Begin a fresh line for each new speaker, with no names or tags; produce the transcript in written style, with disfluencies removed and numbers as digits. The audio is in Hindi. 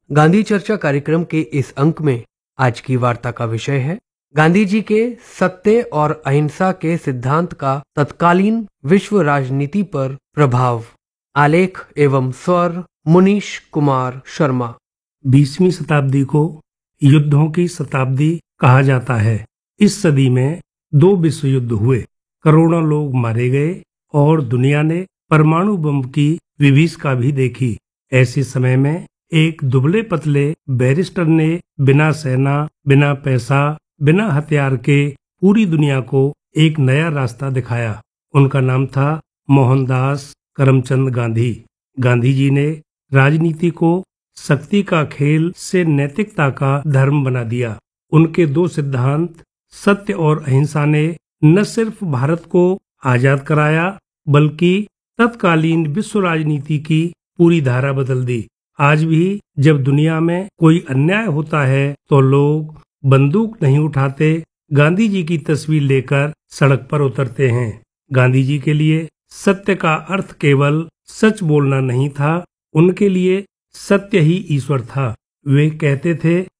गांधी चर्चा कार्यक्रम के इस अंक में आज की वार्ता का विषय है गांधी जी के सत्य और अहिंसा के सिद्धांत का तत्कालीन विश्व राजनीति पर प्रभाव। आलेख एवं स्वर मुनीश कुमार शर्मा।
20वीं शताब्दी को युद्धों की शताब्दी कहा जाता है। इस सदी में 2 विश्व युद्ध हुए, करोड़ों लोग मारे गए और दुनिया ने परमाणु बम की विभीषिका भी देखी। ऐसे समय में एक दुबले पतले बैरिस्टर ने बिना सेना, बिना पैसा, बिना हथियार के पूरी दुनिया को एक नया रास्ता दिखाया। उनका नाम था मोहनदास करमचंद गांधी। गांधी जी ने राजनीति को शक्ति का खेल से नैतिकता का धर्म बना दिया। उनके 2 सिद्धांत सत्य और अहिंसा ने न सिर्फ भारत को आजाद कराया बल्कि तत्कालीन विश्व राजनीति की पूरी धारा बदल दी। आज भी जब दुनिया में कोई अन्याय होता है तो लोग बंदूक नहीं उठाते, गांधी जी की तस्वीर लेकर सड़क पर उतरते हैं। गांधी जी के लिए सत्य का अर्थ केवल सच बोलना नहीं था, उनके लिए सत्य ही ईश्वर था। वे कहते थे